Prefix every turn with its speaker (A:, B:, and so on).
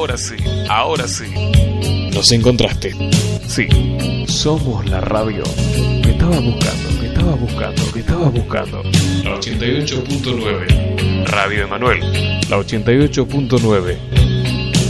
A: Ahora sí, ahora sí.
B: Nos encontraste.
A: Sí, somos la radio que estaba buscando.
B: La 88.9.
A: Radio Emanuel.
B: La 88.9.